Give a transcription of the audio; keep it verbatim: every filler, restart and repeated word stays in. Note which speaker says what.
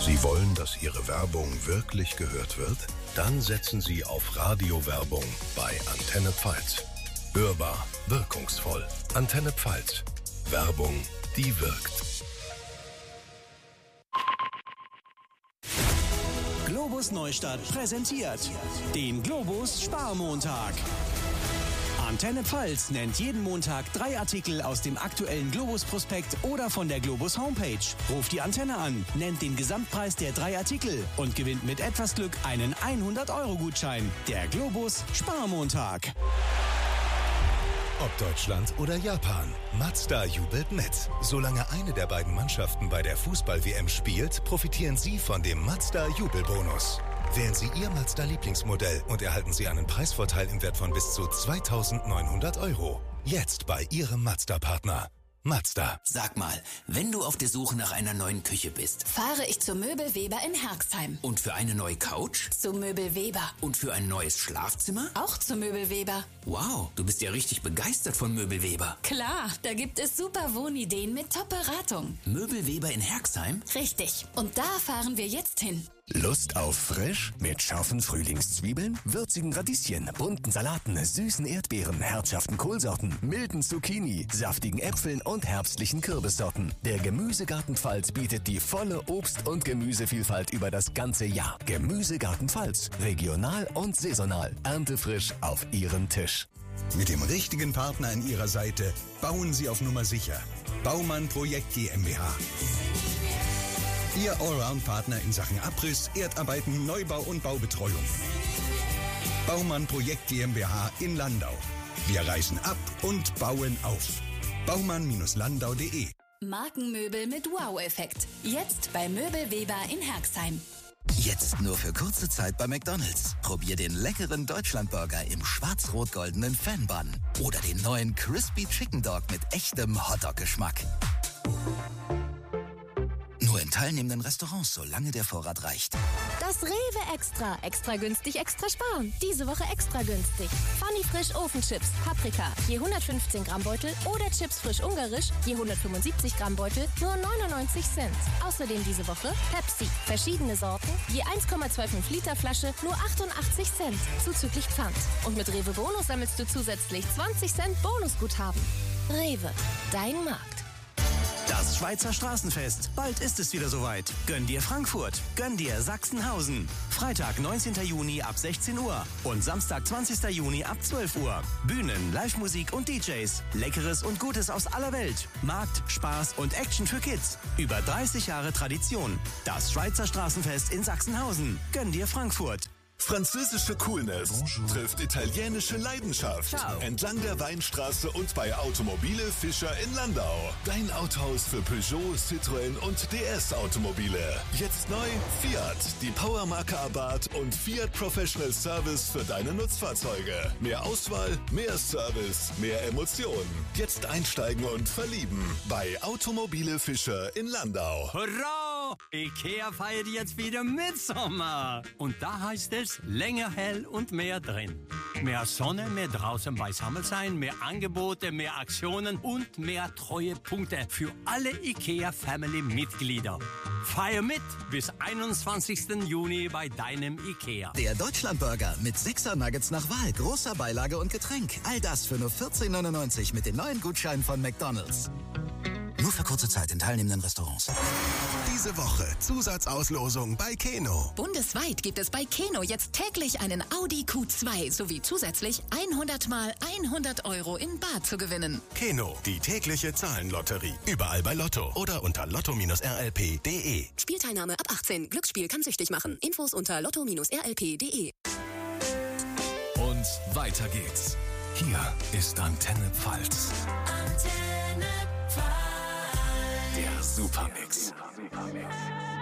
Speaker 1: Sie wollen, dass Ihre Werbung wirklich gehört wird? Dann setzen Sie auf Radiowerbung bei Antenne Pfalz. Hörbar, wirkungsvoll. Antenne Pfalz. Werbung, die wirkt.
Speaker 2: Globus Neustadt präsentiert den Globus Sparmontag. Antenne Pfalz nennt jeden Montag drei Artikel aus dem aktuellen Globus-Prospekt oder von der Globus Homepage. Ruft die Antenne an, nennt den Gesamtpreis der drei Artikel und gewinnt mit etwas Glück einen hundert-Euro-Gutschein. Der Globus Sparmontag.
Speaker 3: Ob Deutschland oder Japan, Mazda jubelt mit. Solange eine der beiden Mannschaften bei der Fußball-W M spielt, profitieren Sie von dem Mazda Jubelbonus. Wählen Sie Ihr Mazda-Lieblingsmodell und erhalten Sie einen Preisvorteil im Wert von bis zu zweitausendneunhundert Euro. Jetzt bei Ihrem Mazda-Partner. Mazda.
Speaker 4: Sag mal, wenn du auf der Suche nach einer neuen Küche bist,
Speaker 5: fahre ich zu Möbel Weber in Herxheim.
Speaker 4: Und für eine neue Couch?
Speaker 5: Zu Möbel Weber.
Speaker 4: Und für ein neues Schlafzimmer?
Speaker 5: Auch zu Möbel Weber.
Speaker 4: Wow, du bist ja richtig begeistert von Möbel Weber.
Speaker 5: Klar, da gibt es super Wohnideen mit Top-Beratung.
Speaker 4: Möbel Weber in Herxheim?
Speaker 5: Richtig. Und da fahren wir jetzt hin.
Speaker 6: Lust auf frisch? Mit scharfen Frühlingszwiebeln, würzigen Radieschen, bunten Salaten, süßen Erdbeeren, herzhaften Kohlsorten, milden Zucchini, saftigen Äpfeln und herbstlichen Kürbissorten. Der Gemüsegarten Pfalz bietet die volle Obst- und Gemüsevielfalt über das ganze Jahr. Gemüsegarten Pfalz. Regional und saisonal. Erntefrisch auf Ihren Tisch.
Speaker 3: Mit dem richtigen Partner an Ihrer Seite bauen Sie auf Nummer sicher. Baumann Projekt GmbH. Ihr Allround-Partner in Sachen Abriss, Erdarbeiten, Neubau und Baubetreuung. Baumann Projekt GmbH in Landau. Wir reißen ab und bauen auf. Baumann-landau punkt de.
Speaker 5: Markenmöbel mit Wow-Effekt. Jetzt bei Möbel Weber in Herxheim.
Speaker 4: Jetzt nur für kurze Zeit bei McDonald's. Probier den leckeren Deutschlandburger im schwarz-rot-goldenen Fan-Bun. Oder den neuen Crispy Chicken Dog mit echtem Hotdog-Geschmack. Nur in teilnehmenden Restaurants, solange der Vorrat reicht.
Speaker 7: Das Rewe Extra. Extra günstig, extra sparen. Diese Woche extra günstig. Funny Frisch Ofenchips. Paprika. Je hundertfünfzehn Gramm Beutel oder Chips frisch ungarisch. Je hundertfünfundsiebzig Gramm Beutel. Nur neunundneunzig Cent. Außerdem diese Woche Pepsi. Verschiedene Sorten. Je eins Komma fünfundzwanzig Liter Flasche. Nur achtundachtzig Cent. Zuzüglich Pfand. Und mit Rewe Bonus sammelst du zusätzlich zwanzig Cent Bonusguthaben. Rewe. Dein Markt.
Speaker 2: Das Schweizer Straßenfest. Bald ist es wieder soweit. Gönn dir Frankfurt. Gönn dir Sachsenhausen. Freitag, neunzehnten Juni ab sechzehn Uhr. Und Samstag, zwanzigsten Juni ab zwölf Uhr. Bühnen, Live-Musik und D Js. Leckeres und Gutes aus aller Welt. Markt, Spaß und Action für Kids. Über dreißig Jahre Tradition. Das Schweizer Straßenfest in Sachsenhausen. Gönn dir Frankfurt.
Speaker 8: Französische Coolness Bonjour. Trifft italienische Leidenschaft.
Speaker 4: Ciao.
Speaker 8: Entlang der Weinstraße und bei Automobile Fischer in Landau. Dein Autohaus für Peugeot, Citroën und D S-Automobile. Jetzt neu Fiat, die Powermarke Abarth und Fiat Professional Service für deine Nutzfahrzeuge. Mehr Auswahl, mehr Service, mehr Emotionen. Jetzt einsteigen und verlieben bei Automobile Fischer in Landau.
Speaker 9: Hurra! IKEA feiert jetzt wieder Mitsommer. Und da heißt es, länger hell und mehr drin. Mehr Sonne, mehr draußen beisammen sein, mehr Angebote, mehr Aktionen und mehr Treuepunkte für alle IKEA-Family-Mitglieder. Feier mit bis einundzwanzigsten Juni bei deinem IKEA.
Speaker 4: Der Deutschlandburger mit sechser Nuggets nach Wahl, großer Beilage und Getränk. All das für nur vierzehn neunundneunzig mit den neuen Gutscheinen von McDonald's. Nur für kurze Zeit in teilnehmenden Restaurants.
Speaker 3: Diese Woche Zusatzauslosung bei Keno.
Speaker 5: Bundesweit gibt es bei Keno jetzt täglich einen Audi Q zwei sowie zusätzlich hundert mal hundert Euro in Bar zu gewinnen.
Speaker 3: Keno, die tägliche Zahlenlotterie. Überall bei Lotto oder unter lotto R L P punkt de.
Speaker 10: Spielteilnahme ab achtzehn. Glücksspiel kann süchtig machen. Infos unter lotto R L P punkt de.
Speaker 6: Und weiter geht's. Hier ist Antenne Pfalz.
Speaker 11: Antenne Pfalz.
Speaker 6: Der Supermix.